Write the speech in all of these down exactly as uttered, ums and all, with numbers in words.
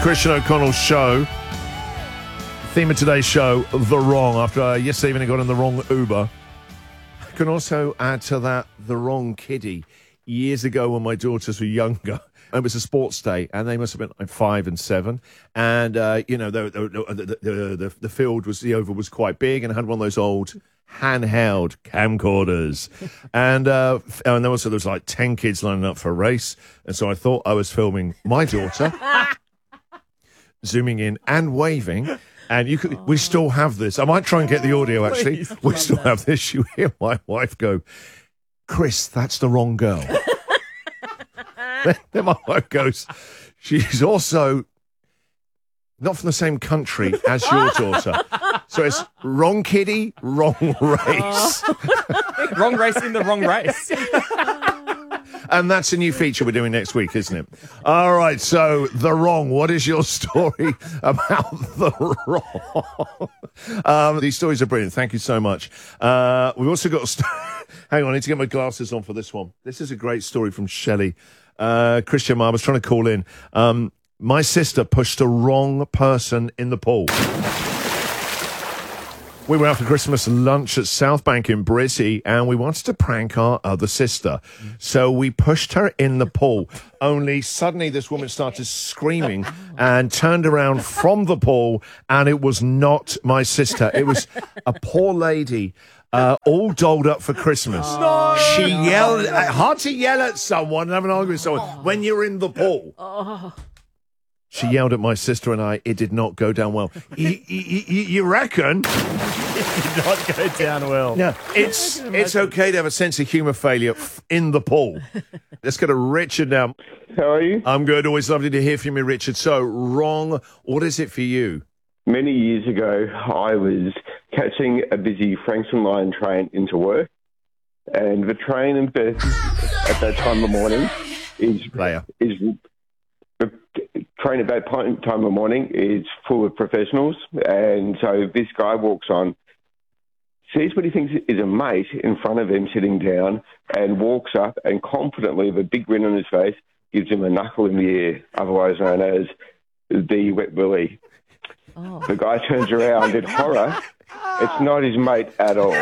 Christian O'Connell Show. Theme of today's show, The Wrong. After uh, yesterday evening I got in the wrong Uber. I can also add to that the wrong kiddie. Years ago when my daughters were younger, it was a sports day, and they must have been like five and seven. And, uh, you know, the the, the, the, the, the field was, the oval was quite big, and I had one of those old handheld camcorders. and uh, and there was, there was like ten kids lining up for a race. And so I thought I was filming my daughter, zooming in and waving. And you could, we still have this. I might try and get the audio, actually. Please, we still that. have this. You hear my wife go, Chris, that's the wrong girl. then, then my wife goes, she's also not from the same country as your daughter. So it's wrong kiddie, wrong race. Wrong race in the wrong race. And that's a new feature we're doing next week, isn't it? All right, so The Wrong. What is your story about The Wrong? um, these stories are brilliant. Thank you so much. Uh, we've also got... St- Hang on, I need to get my glasses on for this one. This is a great story from Shelley. Uh, Christian, I was trying to call in. Um, my sister pushed the wrong person in the pool. We were out for Christmas lunch at South Bank in Brizzy, and we wanted to prank our other sister. So we pushed her in the pool. Only suddenly this woman started screaming and turned around from the pool, and it was not my sister. It was a poor lady, uh, all dolled up for Christmas. No, she no, yelled, no. hard to yell at someone and have an argument with someone when you're in the pool. Oh. She yelled at my sister and I. It did not go down well. you, you, you reckon? It did not go down well. Yeah, it's it's okay to have a sense of humour failure in the pool. Let's go to Richard now. How are you? I'm good. Always lovely to hear from you, Richard. So, wrong. What is it for you? Many years ago, I was catching a busy Frankston Line train into work, and the train in Perth at that time of morning is Player. is. The train at that time of the morning is full of professionals, and so this guy walks on, sees what he thinks is a mate in front of him sitting down, and walks up and confidently, with a big grin on his face, gives him a knuckle in the ear, otherwise known as the wet willy. Oh. The guy turns around in horror. It's not his mate at all.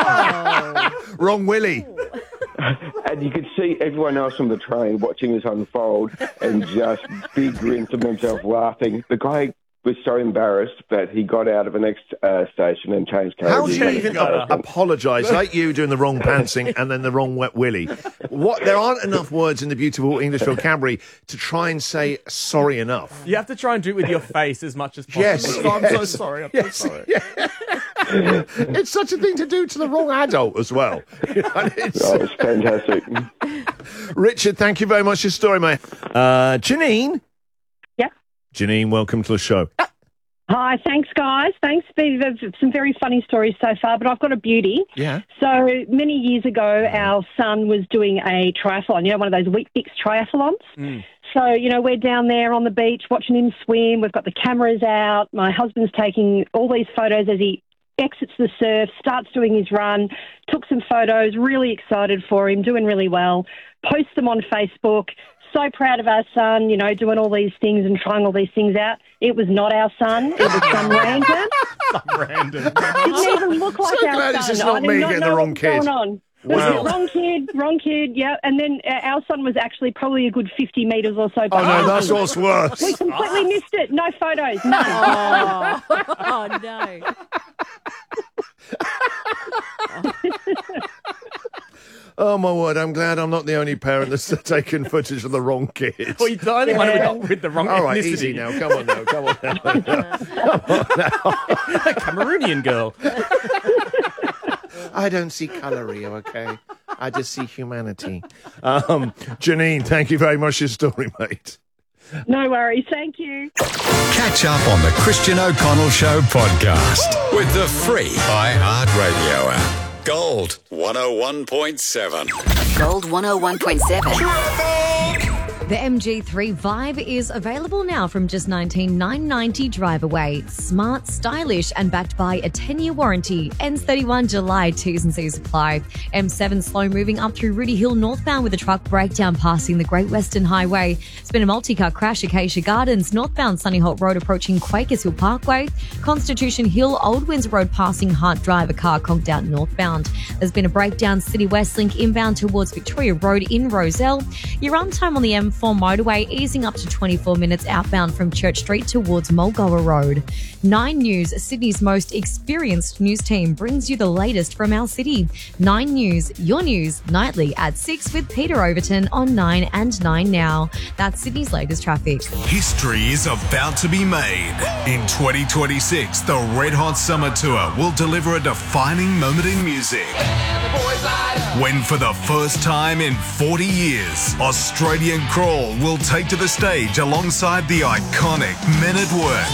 Oh. Wrong Willie. And you could see everyone else on the train watching this unfold and just big grins to themselves laughing. The guy was so embarrassed that he got out of the next uh, station and changed How carriages. do you even uh, apologise, like you doing the wrong pantsing and then the wrong wet willy? What? There aren't enough words in the beautiful English vocabulary to try and say sorry enough. You have to try and do it with your face as much as possible. Yes, Oh, I'm so yes, sorry. I'm yes, so sorry. yeah. It's such a thing to do to the wrong adult as well. It's- Oh, it's fantastic. Richard, thank you very much for your story, mate. Uh, Janine? Yeah. Janine, welcome to the show. Hi, thanks, guys. Thanks for some very funny stories so far, but I've got a beauty. Yeah. So many years ago, our son was doing a triathlon, you know, one of those Weet-Bix triathlons. Mm. So, you know, we're down there on the beach watching him swim. We've got the cameras out. My husband's taking all these photos as he exits the surf, starts doing his run, took some photos, really excited for him, doing really well, post them on Facebook. So proud of our son, you know, doing all these things and trying all these things out. It was not our son. It was some random. Some random. Didn't even look like So our glad son. it's just I not did me not getting know the wrong what was kid. going on. Wow. Wrong kid, wrong kid, yeah. And then uh, our son was actually probably a good fifty metres or so Oh, behind. no, that's what's worse. We completely missed it. No photos, none. Oh, oh no. Oh, my word, I'm glad I'm not the only parent that's taken footage of the wrong kids. Well, you're the only one with the, with the wrong All right, ethnicity. easy now. Come on now. Come on now. Come on now. Cameroonian girl. I don't see colour, Rio, okay? I just see humanity. Um, Janine, thank you very much for your story, mate. No worries. Thank you. Catch up on the Christian O'Connell Show podcast with the free iHeartRadio app. Gold one oh one point seven. Gold one oh one point seven. The M G three Vibe is available now from just nineteen thousand nine hundred ninety dollars drive away. Smart, stylish and backed by a ten-year warranty. Ends thirty-first July. T's and C's apply. M seven slow moving up through Rudy Hill northbound with a truck breakdown passing the Great Western Highway. It's been a multi-car crash at Acacia Gardens. Northbound Sunny Holt Road approaching Quakers Hill Parkway. Constitution Hill Old Windsor Road passing Hart Drive. A car conked out northbound. There's been a breakdown City West Link inbound towards Victoria Road in Rozelle. Your runtime on the M four motorway easing up to twenty-four minutes outbound from Church Street towards Mulgoa Road. Nine News, Sydney's most experienced news team, brings you the latest from our city. Nine News, your news nightly at six with Peter Overton on nine and nine now. That's Sydney's latest traffic. History is about to be made. In twenty twenty-six, the Red Hot Summer Tour will deliver a defining moment in music. When for the first time in forty years, Australian Crawl will take to the stage alongside the iconic Men at Work.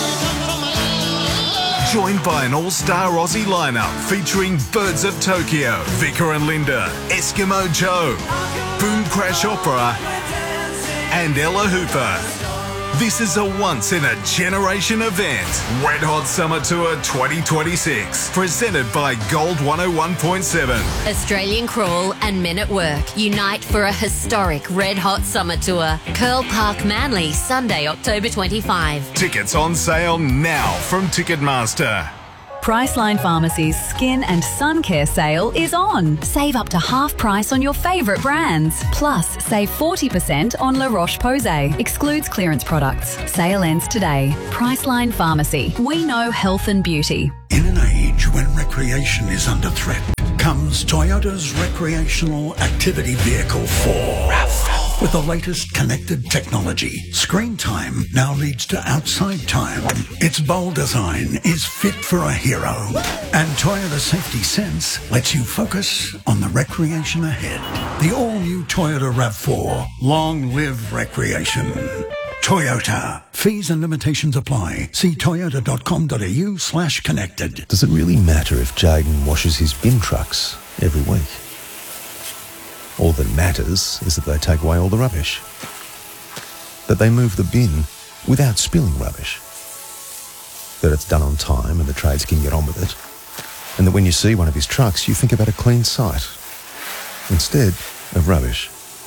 Joined by an all-star Aussie lineup featuring Birds of Tokyo, Vicar and Linda, Eskimo Joe, Boom Crash Opera, and Ella Hooper. This is a once-in-a-generation event. Red Hot Summer Tour twenty twenty-six, presented by Gold one oh one point seven. Australian Crawl and Men at Work unite for a historic Red Hot Summer Tour. Curl Park, Manly, Sunday, October twenty-fifth. Tickets on sale now from Ticketmaster. Priceline Pharmacy's Skin and Sun Care sale is on. Save up to half price on your favourite brands. Plus, save forty percent on La Roche-Posay. Excludes clearance products. Sale ends today. Priceline Pharmacy. We know health and beauty. In an age when recreation is under threat, comes Toyota's recreational activity vehicle four. RAV four. With the latest connected technology, screen time now leads to outside time. Its bold design is fit for a hero. And Toyota Safety Sense lets you focus on the recreation ahead. The all-new Toyota RAV four. Long live recreation. Toyota. Fees and limitations apply. See toyota.com.au slash connected. Does it really matter if Jaden washes his bin trucks every week? All that matters is that they take away all the rubbish. That they move the bin without spilling rubbish. That it's done on time and the trades can get on with it. And that when you see one of his trucks, you think about a clean site instead of rubbish.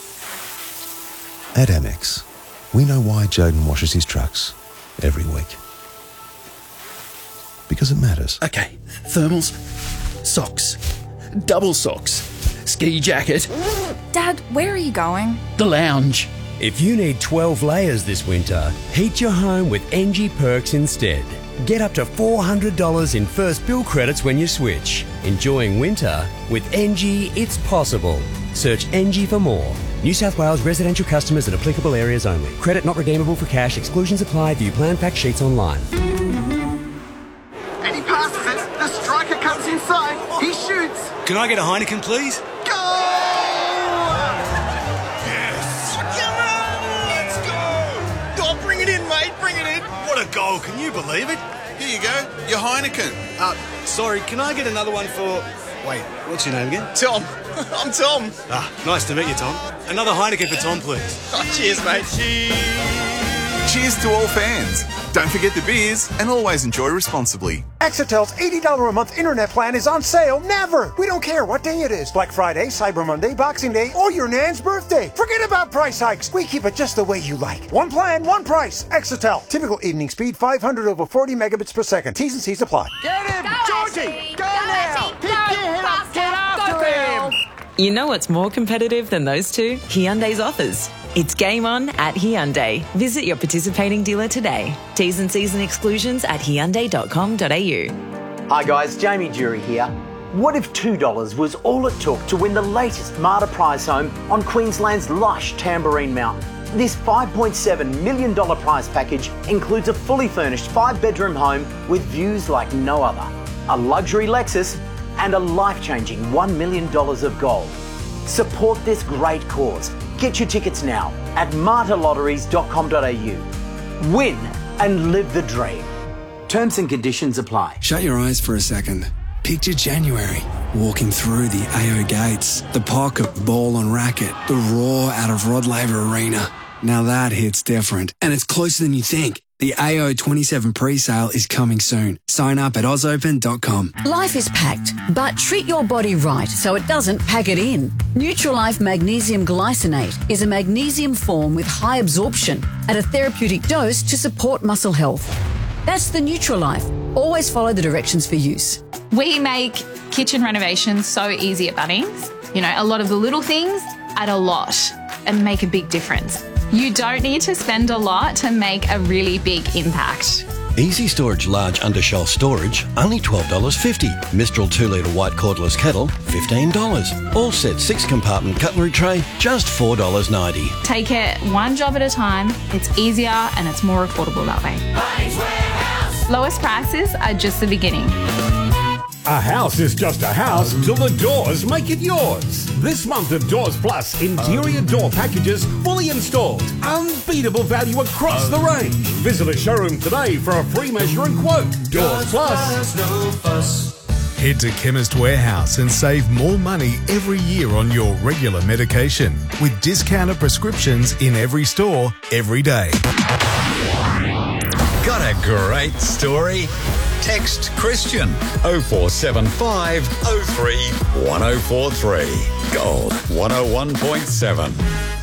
At Amex, we know why Jaden washes his trucks every week. Because it matters. Okay, thermals, socks, double socks, ski jacket. Dad, where are you going? The lounge. If you need twelve layers this winter, heat your home with N G Perks instead. Get up to four hundred dollars in first bill credits when you switch. Enjoying winter with N G, it's possible. Search N G for more. New South Wales residential customers in applicable areas only. Credit not redeemable for cash. Exclusions apply. View plan fact sheets online. And he passes it. The striker comes inside. He shoots. Can I get a Heineken, please? Go! Yes! Come on, let's go! Oh, bring it in, mate. Bring it in. What a goal. Can you believe it? Here you go. Your Heineken. Uh, sorry, can I get another one for... Wait, what's your name again? Tom. I'm Tom. Ah, nice to meet you, Tom. Another Heineken for Tom, please. Oh, cheers, mate. Cheers. Cheers to all fans. Don't forget the beers and always enjoy responsibly. Exetel's eighty dollars a month internet plan is on sale never. We don't care what day it is. Black Friday, Cyber Monday, Boxing Day, or your Nan's birthday. Forget about price hikes. We keep it just the way you like. One plan, one price. Exetel. Typical evening speed five hundred over forty megabits per second. T's and C's apply. Get him, Go Georgie. Ashley. Go, Go now. Ashley. Pick Go, your head up. faster. Get after Go, him. girl. You know what's more competitive than those two? Hyundai's offers. It's game on at Hyundai. Visit your participating dealer today. T's and C's and exclusions at hyundai dot com dot a u. Hi guys, Jamie Jury here. What if two dollars was all it took to win the latest Marta prize home on Queensland's lush Tamborine Mountain? This five point seven million dollars prize package includes a fully furnished five-bedroom home with views like no other, a luxury Lexus, and a life-changing one million dollars of gold. Support this great cause. Get your tickets now at marta lotteries dot com dot a u. Win and live the dream. Terms and conditions apply. Shut your eyes for a second. Picture January, walking through the A O gates, the pocket, ball and racket, the roar out of Rod Laver Arena. Now that hits different. And it's closer than you think. The A O twenty-seven pre-sale is coming soon. Sign up at oz open dot com. Life is packed, but treat your body right so it doesn't pack it in. Nutrilife Magnesium Glycinate is a magnesium form with high absorption at a therapeutic dose to support muscle health. That's the Nutrilife. Always follow the directions for use. We make kitchen renovations so easy at Bunnings. You know, a lot of the little things add a lot and make a big difference. You don't need to spend a lot to make a really big impact. Easy Storage Large Undershelf Storage, only twelve dollars fifty. Mistral two litre white cordless kettle, fifteen dollars. All set six compartment cutlery tray, just four dollars ninety. Take it one job at a time. It's easier and it's more affordable that way. Bunnings Warehouse. Lowest prices are just the beginning. A house is just a house till the doors make it yours. This month of Doors Plus interior door packages fully installed. Unbeatable value across the range. Visit a showroom today for a free measure and quote. Doors Plus. Head to Chemist Warehouse and save more money every year on your regular medication with discounted prescriptions in every store, every day. Got a great story? Text Christian oh four seven five oh three one oh four three. Gold one oh one point seven.